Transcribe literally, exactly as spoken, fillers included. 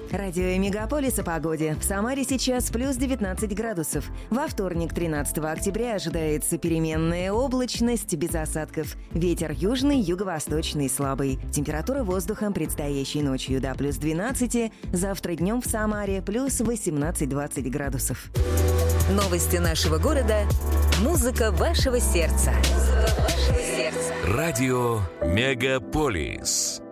Радио Мегаполис о погоде. В Самаре сейчас плюс девятнадцать градусов. Во вторник, тринадцатого октября, ожидается переменная облачность без осадков. Ветер южный, юго-восточный слабый. Температура воздуха предстоящей ночью до плюс двенадцати. Завтра днем в Самаре плюс восемнадцать-двадцать градусов. Новости нашего города. Музыка вашего сердца. Музыка вашего сердца. Радио Мегаполис.